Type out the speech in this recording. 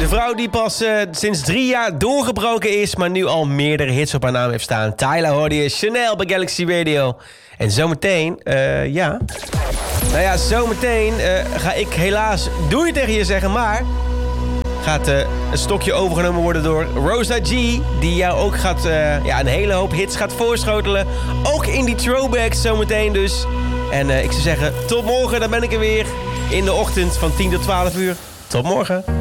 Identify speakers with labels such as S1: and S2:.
S1: De vrouw die pas sinds 3 jaar doorgebroken is, maar nu al meerdere hits op haar naam heeft staan. Tyla hoorde je, Chanel bij Galaxy Radio. En zometeen, zometeen ga ik helaas doei tegen je zeggen, maar gaat een stokje overgenomen worden door Rosa G, die jou ook gaat, een hele hoop hits gaat voorschotelen. Ook in die throwbacks zometeen dus. En ik zou zeggen, tot morgen, dan ben ik er weer in de ochtend van 10 tot 12 uur. Tot morgen.